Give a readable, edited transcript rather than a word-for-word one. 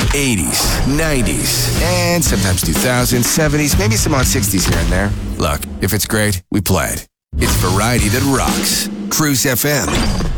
80s, 90s, and sometimes 2000s, 70s, maybe some odd 60s here and there. Look, if it's great, we play it. It's variety that rocks. Cruise FM.